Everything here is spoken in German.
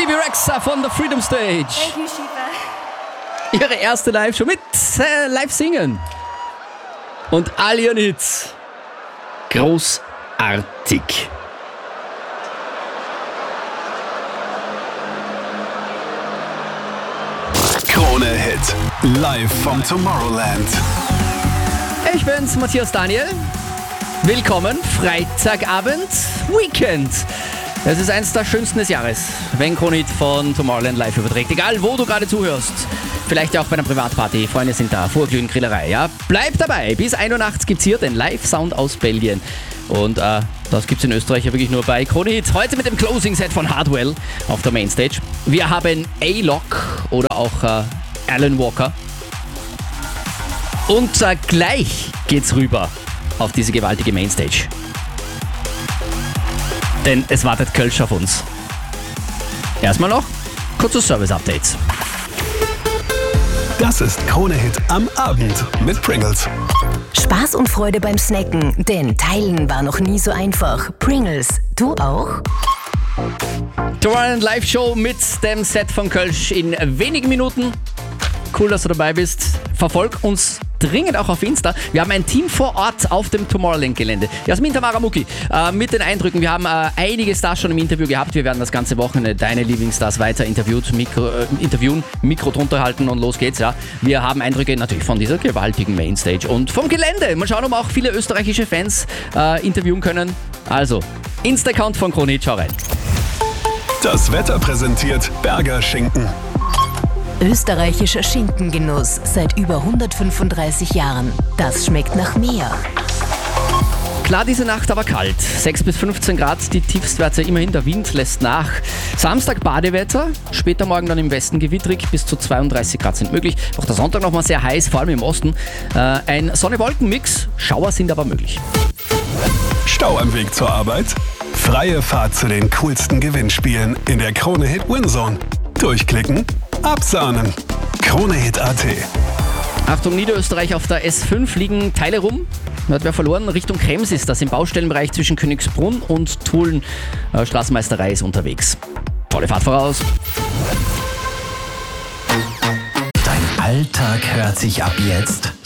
Bibi Rexha von der Freedom Stage. Thank you, Shiva. Ihre erste Live-Show mit Live-Singen. Und all ihren Hits. Großartig. Krone Hit. Live vom Tomorrowland. Ich bin's, Matthias Daniel. Willkommen, Freitagabend, Weekend. Es ist eins der schönsten des Jahres, wenn Krone Hit von Tomorrowland live überträgt. Egal, wo du gerade zuhörst. Vielleicht auch bei einer Privatparty. Freunde sind da, Vorglühen, Grillerei. Ja? Bleib dabei. Bis 1 Uhr nachts gibt's hier den Live-Sound aus Belgien. Und das gibt's in Österreich ja wirklich nur bei Krone Hit. Heute mit dem Closing-Set von Hardwell auf der Mainstage. Wir haben A-Lock oder auch Alan Walker. Und gleich geht's rüber auf diese gewaltige Mainstage. Denn es wartet Kölsch auf uns. Erstmal noch kurze Service-Updates. Das ist Krone Hit am Abend mit Pringles. Spaß und Freude beim Snacken, denn Teilen war noch nie so einfach. Pringles, du auch? Tomorrowland Live-Show mit dem Set von Kölsch in wenigen Minuten. Cool, dass du dabei bist. Verfolg uns dringend auch auf Insta. Wir haben ein Team vor Ort auf dem Tomorrowland-Gelände. Jasmin, Tamara, Muki, mit den Eindrücken. Wir haben einige Stars schon im Interview gehabt. Wir werden das ganze Wochenende deine Lieblingsstars weiter interviewen, Mikro drunter halten und los geht's. Ja. Wir haben Eindrücke natürlich von dieser gewaltigen Mainstage und vom Gelände. Mal schauen, ob wir auch viele österreichische Fans interviewen können. Also, Insta-Account von Krone Hit, schau rein. Das Wetter präsentiert Berger Schinken. Österreichischer Schinkengenuss seit über 135 Jahren. Das schmeckt nach mehr. Klar, diese Nacht aber kalt. 6 bis 15 Grad, die Tiefstwerte immerhin. Der Wind lässt nach. Samstag Badewetter, später morgen dann im Westen gewittrig. Bis zu 32 Grad sind möglich. Auch der Sonntag nochmal sehr heiß, vor allem im Osten. Ein Sonne-Wolken-Mix, Schauer sind aber möglich. Stau am Weg zur Arbeit? Freie Fahrt zu den coolsten Gewinnspielen in der Krone Hit Winzone. Durchklicken, absahnen. KroneHit.at. Achtung, Niederösterreich, auf der S5 liegen Teile rum. Hat wer verloren? Richtung Krems ist das, im Baustellenbereich zwischen Königsbrunn und Tulln. Straßenmeisterei ist unterwegs. Tolle Fahrt voraus. Dein Alltag hört sich ab jetzt